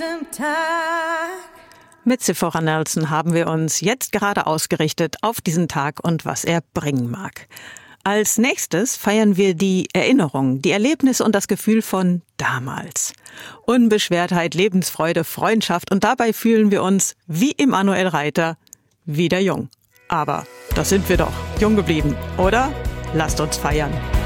Mit Sephora Nelson haben wir uns jetzt gerade ausgerichtet auf diesen Tag und was er bringen mag. Als nächstes feiern wir die Erinnerung, die Erlebnisse und das Gefühl von damals. Unbeschwertheit, Lebensfreude, Freundschaft und dabei fühlen wir uns, wie Emanuel Reiter, wieder jung. Aber das sind wir doch, jung geblieben, oder? Lasst uns feiern.